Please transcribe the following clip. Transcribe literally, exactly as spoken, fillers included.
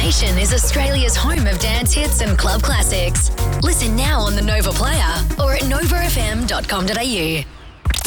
station is Australia's home of dance hits and club classics. Listen now on the Nova Player or at nova f m dot com dot a u.